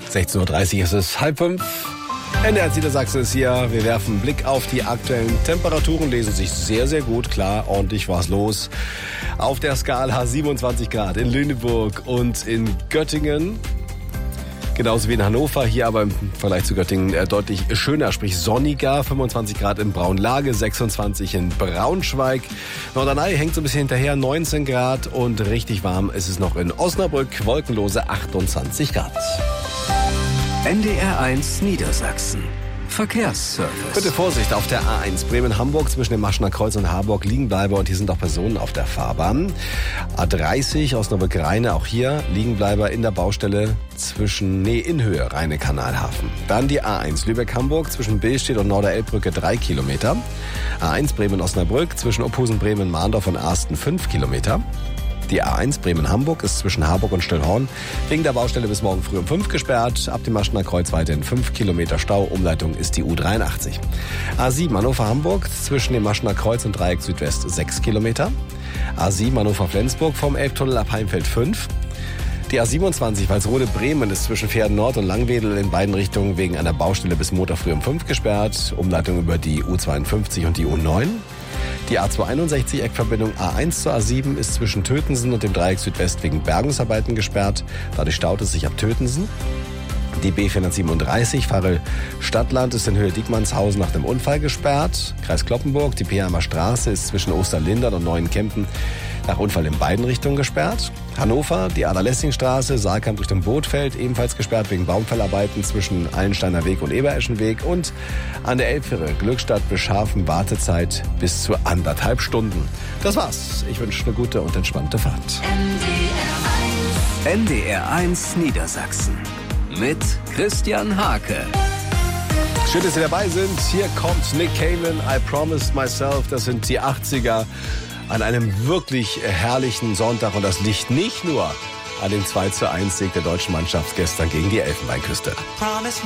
16.30 Uhr ist es, 4:30. NDR Niedersachsen ist hier. Wir werfen einen Blick auf die aktuellen Temperaturen, lesen sich sehr, sehr gut. Klar, ordentlich was los. Auf der Skala 27 Grad in Lüneburg und in Göttingen. Genauso wie in Hannover, hier aber im Vergleich zu Göttingen deutlich schöner, sprich sonniger. 25 Grad in Braunlage, 26 in Braunschweig. Norderney hängt so ein bisschen hinterher, 19 Grad. Und richtig warm ist es noch in Osnabrück, wolkenlose 28 Grad. NDR1 Niedersachsen. Verkehrsservice. Bitte Vorsicht auf der A1 Bremen-Hamburg zwischen dem Maschener Kreuz und Harburg Liegenbleiber und hier sind auch Personen auf der Fahrbahn. A30 Osnabrück-Rheine, auch hier Liegenbleiber in der Baustelle in Höhe Rheine-Kanalhafen. Dann die A1 Lübeck-Hamburg zwischen Billstedt und Norderelbbrücke 3 Kilometer. A1 Bremen-Osnabrück zwischen Ophusen-Bremen-Mahndorf und Arsten 5 Kilometer. Die A1 Bremen-Hamburg ist zwischen Harburg und Stillhorn wegen der Baustelle bis morgen früh um 5 gesperrt. Ab dem Maschener Kreuz weiterhin 5 Kilometer Stau. Umleitung ist die U83. A7 Hannover-Hamburg zwischen dem Maschener Kreuz und Dreieck Südwest 6 Kilometer. A7 Hannover-Flensburg vom Elbtunnel ab Heimfeld 5. Die A27 Walsrode-Bremen ist zwischen Pferden Nord und Langwedel in beiden Richtungen wegen einer Baustelle bis Montag früh um 5 gesperrt. Umleitung über die U52 und die U9. Die A261 Eckverbindung A1 zur A7 ist zwischen Tötensen und dem Dreieck Südwest wegen Bergungsarbeiten gesperrt. Dadurch staut es sich ab Tötensen. Die B437 Farel Stadtland ist in Höhe Diekmannshausen nach dem Unfall gesperrt. Kreis Cloppenburg, die Peheimer Straße ist zwischen Osterlindern und Neuenkempen nach Unfall in beiden Richtungen gesperrt. Hannover, die Adler-Lessing-Straße, Saalkamp Richtung Bootfeld, ebenfalls gesperrt wegen Baumfellarbeiten zwischen Allensteiner Weg und Ebereschenweg. Und an der Elbfähre Glückstadt Beschafen Wartezeit bis zu 1,5 Stunden. Das war's. Ich wünsche eine gute und entspannte Fahrt. NDR1 Niedersachsen mit Christian Hake. Schön, dass Sie dabei sind. Hier kommt Nick Cayman, I Promised Myself. Das sind die 80er an einem wirklich herrlichen Sonntag. Und das liegt nicht nur an dem 2:1 Sieg der deutschen Mannschaft gestern gegen die Elfenbeinküste.